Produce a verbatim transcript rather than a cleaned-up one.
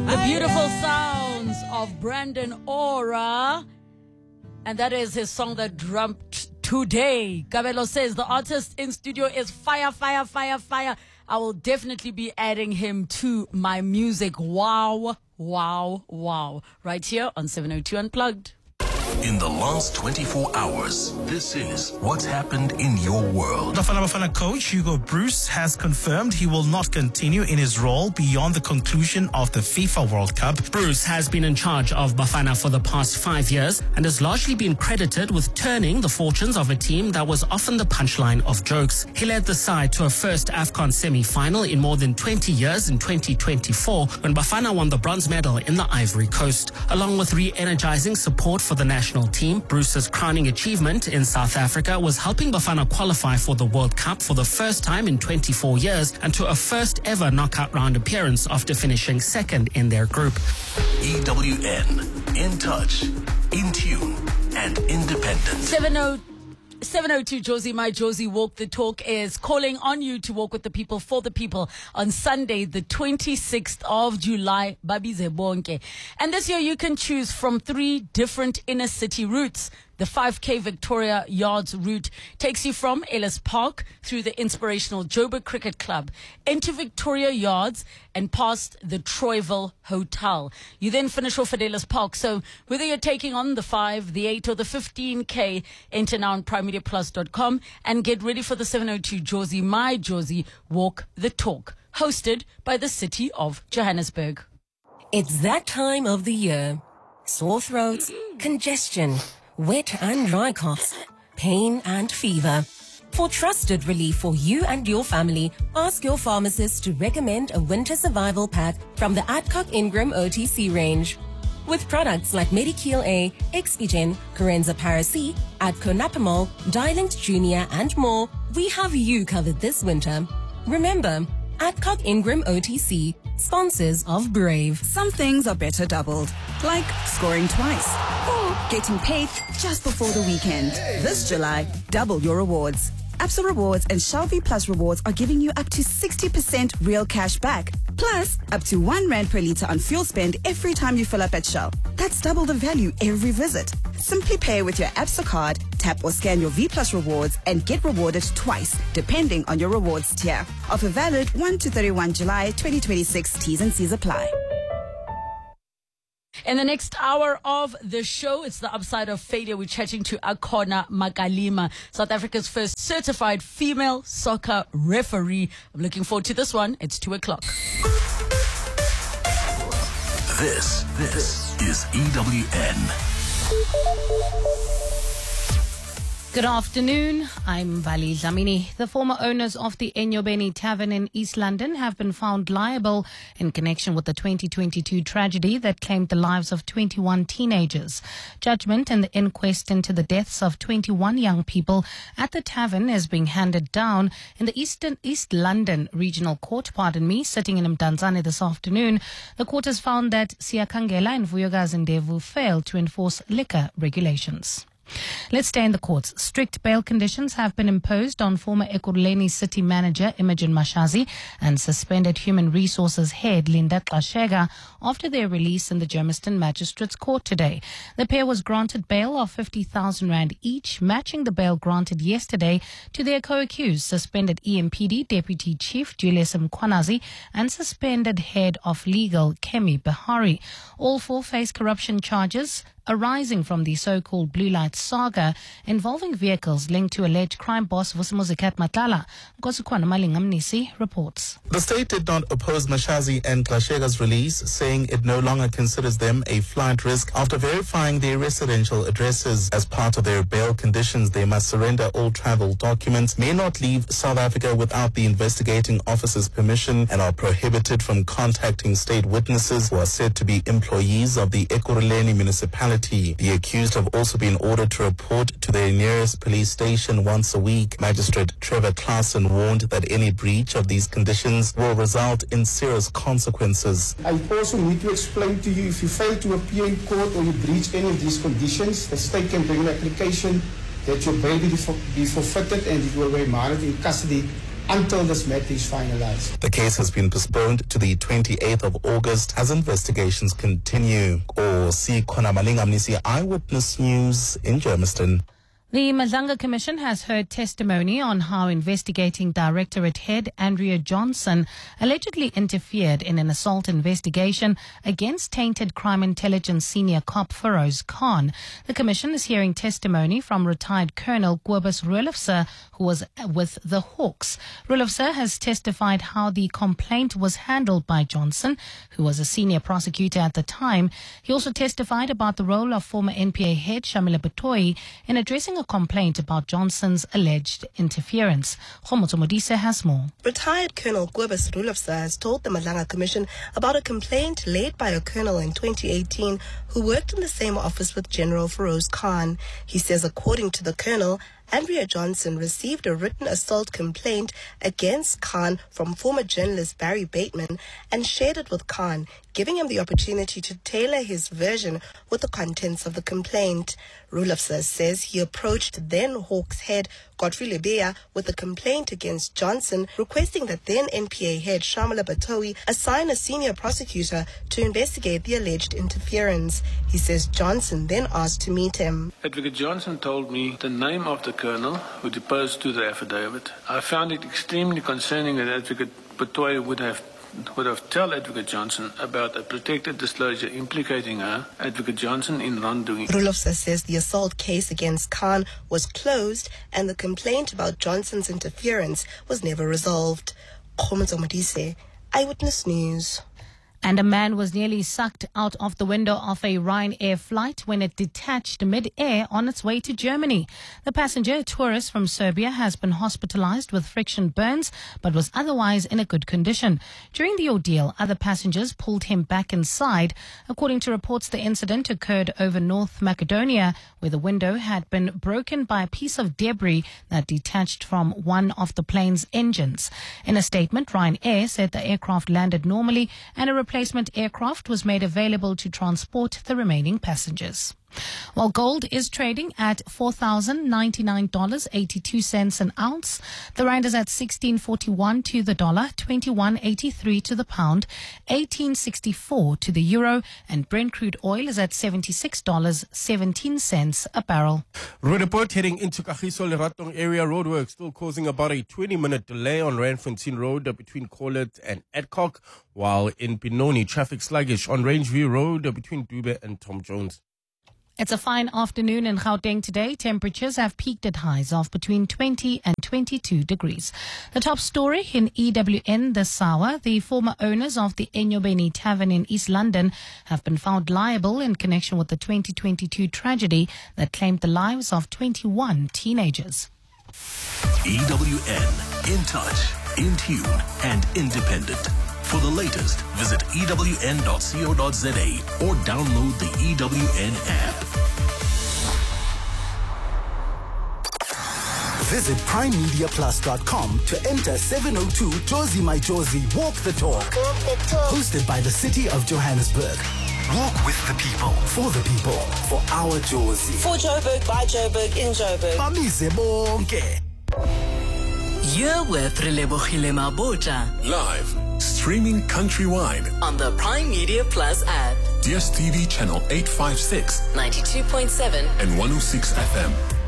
The beautiful sounds of Brandon Ora. And that is his song that dropped today. Kabelo says the artist in studio is fire, fire, fire, fire. I will definitely be adding him to my music. Wow, wow, wow. Right here on seven oh two Unplugged. In the last twenty-four hours, this is what's happened in your world. Bafana Bafana coach Hugo Broos has confirmed he will not continue in his role beyond the conclusion of the FIFA World Cup. Broos has been in charge of Bafana for the past five years and has largely been credited with turning the fortunes of a team that was often the punchline of jokes. He led the side to a first AFCON semi-final in more than twenty years in twenty twenty-four when Bafana won the bronze medal in the Ivory Coast. Along with re-energizing support for the national team, Broos's crowning achievement in South Africa was helping Bafana qualify for the World Cup for the first time in twenty-four years and to a first ever knockout round appearance after finishing second in their group. E W N, in touch, in tune, and independent. seven oh two Josie, my Josie Walk the Talk is calling on you to walk with the people, for the people on Sunday, the twenty-sixth of July, Babize Bonke. And this year you can choose from three different inner city routes. The five K Victoria Yards route takes you from Ellis Park through the inspirational Joburg Cricket Club into Victoria Yards and past the Troyville Hotel. You then finish off at Ellis Park. So whether you're taking on the five, the eight or the fifteen K, enter now on prime media plus dot com and get ready for the seven oh two Josie, my Josie Walk the Talk, hosted by the City of Johannesburg. It's that time of the year. Sore throats, congestion, wet and dry coughs, pain and fever. For trusted relief for you and your family, ask your pharmacist to recommend a winter survival pack from the Adcock Ingram O T C range. With products like Medikil A, Expigen, Corenza Paracy, Adco Napamol, Dilinct Junior and more, we have you covered this winter. Remember, Adcock Ingram O T C, sponsors of Brave. Some things are better doubled, like scoring twice or getting paid just before the weekend. This July, double your rewards. Absa Rewards and Shell V Plus Rewards are giving you up to sixty percent real cash back, plus up to one rand per litre on fuel spend every time you fill up at Shell. That's double the value every visit. Simply pay with your Absa card, tap or scan your V Plus Rewards and get rewarded twice, depending on your rewards tier. Offer valid first to thirty-first July twenty twenty-six. T's and C's apply. In the next hour of the show, it's the upside of failure. We're chatting to Akona Makalima, South Africa's first certified female soccer referee. I'm looking forward to this one. It's two o'clock. This, this is E W N. Good afternoon. I'm Vali Zamini. The former owners of the Enyobeni Tavern in East London have been found liable in connection with the twenty twenty-two tragedy that claimed the lives of twenty-one teenagers. Judgment in the inquest into the deaths of twenty-one young people at the tavern is being handed down in the Eastern East London Regional Court, pardon me, sitting in Mdantsane this afternoon. The court has found that Siyakangela and Vuyokazi Ndevu failed to enforce liquor regulations. Let's stay in the courts. Strict bail conditions have been imposed on former Ekurhuleni City Manager Imogen Mashazi and suspended Human Resources Head Linda Xashega after their release in the Germiston Magistrates Court today. The pair was granted bail of fifty thousand rand each, matching the bail granted yesterday to their co-accused, suspended E M P D Deputy Chief Julius Mkhwanazi and suspended Head of Legal Kemi Bahari. All four face corruption charges arising from the so-called Blue Light saga involving vehicles linked to alleged crime boss Vusimuzikat Matlala. Nkosukwana Malingamnisi reports. The state did not oppose Mashazi and Xashega's release, saying it no longer considers them a flight risk after verifying their residential addresses. As part of their bail conditions, they must surrender all travel documents, may not leave South Africa without the investigating officer's permission, and are prohibited from contacting state witnesses who are said to be employees of the Ekurhuleni municipality. The accused have also been ordered to report to their nearest police station once a week. Magistrate Trevor Claassen warned that any breach of these conditions will result in serious consequences. I also need to explain to you, if you fail to appear in court or you breach any of these conditions, the state can bring an application that your bail be forfeited and it will be remanded in custody until this matter is finalized. The case has been postponed to the twenty-eighth of August as investigations continue. Or see Kona Malingamnisi, Eyewitness News in Germiston. The Madlanga Commission has heard testimony on how investigating Directorate Head Andrea Johnson allegedly interfered in an assault investigation against tainted crime intelligence senior cop Feroz Khan. The Commission is hearing testimony from retired Colonel Kobus Roelofse, who was with the Hawks. Roelofse has testified how the complaint was handled by Johnson, who was a senior prosecutor at the time. He also testified about the role of former N P A head Shamila Batoyi in addressing a complaint about Johnson's alleged interference. Khomoto Modise has more. Retired Colonel Kobus Roelofse has told the Madlanga Commission about a complaint laid by a colonel in twenty eighteen who worked in the same office with General Feroz Khan. He says, according to the colonel, Andrea Johnson received a written assault complaint against Khan from former journalist Barry Bateman and shared it with Khan, giving him the opportunity to tailor his version with the contents of the complaint. Roelofse says he approached then Hawks head Godfrey Lebeya with a complaint against Johnson, requesting that then N P A head Shamila Batoyi assign a senior prosecutor to investigate the alleged interference. He says Johnson then asked to meet him. Advocate Johnson told me the name of the colonel who deposed to the affidavit. I found it extremely concerning that Advocate Batoyi would have would have told Advocate Johnson about a protected disclosure implicating her, Advocate Johnson, in wrongdoing. Roelofse says the assault case against Khan was closed and the complaint about Johnson's interference was never resolved. Khomoto Modise, Eyewitness News. And a man was nearly sucked out of the window of a Ryanair flight when it detached mid-air on its way to Germany. The passenger, a tourist from Serbia, has been hospitalized with friction burns but was otherwise in a good condition. During the ordeal, other passengers pulled him back inside. According to reports, the incident occurred over North Macedonia, where the window had been broken by a piece of debris that detached from one of the plane's engines. In a statement, Ryanair said the aircraft landed normally and a replacement aircraft was made available to transport the remaining passengers. While gold is trading at four thousand ninety-nine dollars and eighty-two cents an ounce, the rand is at sixteen forty-one to the dollar, twenty-one eighty-three to the pound, eighteen sixty-four to the euro, and Brent crude oil is at seventy-six dollars and seventeen cents a barrel. Roodepoort heading into Kagiso Leratong area roadwork still causing about a twenty minute delay on Randfontein Road between Corlet and Adcock, while in Benoni traffic sluggish on Rangeview Road between Dube and Tom Jones. It's a fine afternoon in Gauteng today. Temperatures have peaked at highs of between twenty and twenty-two degrees. The top story in E W N this hour, the former owners of the Enyobeni Tavern in East London have been found liable in connection with the twenty twenty-two tragedy that claimed the lives of twenty-one teenagers. E W N, in touch, in tune, and independent. For the latest, visit E W N dot co dot za or download the E W N app. Visit prime media plus dot com to enter seven oh two Josie My Josie Walk the Talk. Walk the Talk. Hosted by the City of Johannesburg. Walk with the people, for the people, for our Josie. For Joburg, by Joburg, in Joburg. Bamise bonke. You're with Relebohile Maboja. Live, streaming countrywide on the Prime Media Plus app. D S T V channel eight fifty-six, ninety-two point seven, and one oh six F M.